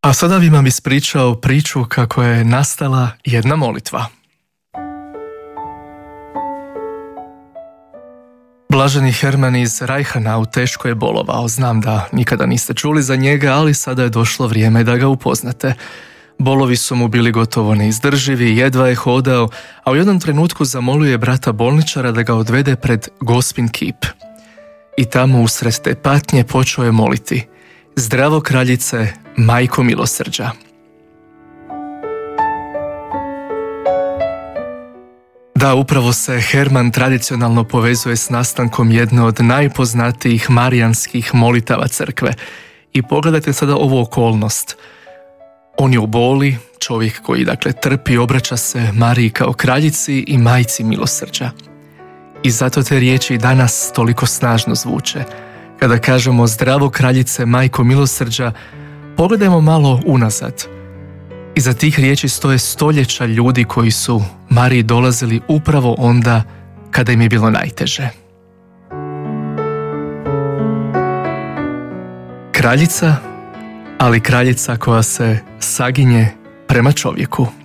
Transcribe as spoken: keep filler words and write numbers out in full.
A sada bi vam ispričao priču kako je nastala jedna molitva. Blaženi Herman iz Reichenau teško je bolovao. Znam da nikada niste čuli za njega, ali sada je došlo vrijeme da ga upoznate. Bolovi su mu bili gotovo neizdrživi, jedva je hodao, a u jednom trenutku zamolio je brata bolničara da ga odvede pred Gospin kip. I tamo usred te patnje počeo je moliti: Zdravo kraljice, majko milosrđa. Da, upravo se Herman tradicionalno povezuje s nastankom jedne od najpoznatijih marijanskih molitava crkve. I pogledajte sada ovu okolnost. On je u boli, čovjek koji dakle trpi, obraća se Mariji kao kraljici i majci milosrđa. I zato te riječi danas toliko snažno zvuče. Kada kažemo zdravo kraljice, majko milosrđa, pogledajmo malo unazad. Iza tih riječi stoje stoljeća ljudi koji su Mariji dolazili upravo onda kada im je bilo najteže. Kraljica, ali kraljica koja se saginje prema čovjeku.